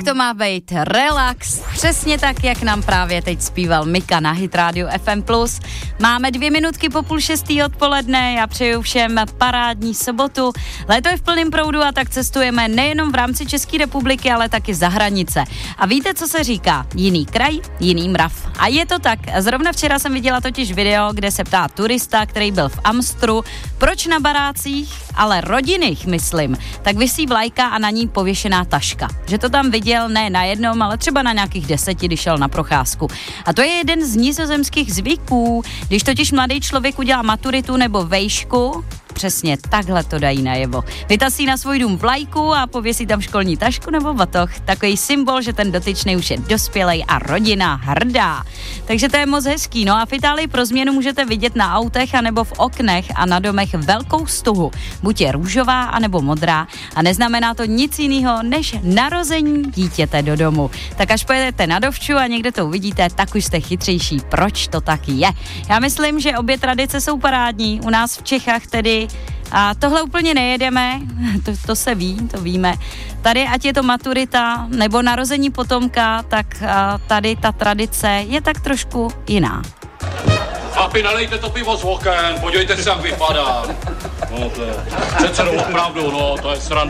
Tak to má být relax, přesně tak, jak nám právě teď zpíval Mika na Hit Radio FM+. Máme 2 minutky po 5:30 odpoledne, já přeju všem parádní sobotu. Léto je v plném proudu a tak cestujeme nejenom v rámci České republiky, ale taky za hranice. A víte, co se říká? Jiný kraj, jiný mrav. A je to tak. Zrovna včera jsem viděla totiž video, kde se ptá turista, který byl v Amstru, proč na barácích, ale rodinných, myslím, tak visí vlajka a na ní pověšená taška. Že to tam viděl ne na jednom, ale třeba na nějakých 10, když šel na procházku. A to je jeden z nizozemských zvyků. Když totiž mladý člověk udělá maturitu nebo vejšku, přesně takhle to dají najevo. Vytasí na svůj dům vlajku a pověsí tam školní tašku nebo batoh. Takový symbol, že ten dotyčný už je dospělej a rodina hrdá. Takže to je moc hezký. No a v Itálii pro změnu můžete vidět na autech anebo v oknech a na domech velkou stuhu. Buď je růžová anebo modrá a neznamená to nic jiného než narození dítěte do domu. Tak až pojedete na dovču a někde to uvidíte, tak už jste chytřejší. Proč to tak je? Já myslím, že obě tradice jsou parádní. U nás v Čechách tedy a tohle úplně nejedeme, to se ví, to víme. Tady, ať je to maturita nebo narození potomka, tak tady ta tradice je tak trošku jiná. Chlapi, nalejte to pivo z oken, podívejte se, jak vypadá. No to je, přece opravdu, no, to je sranda.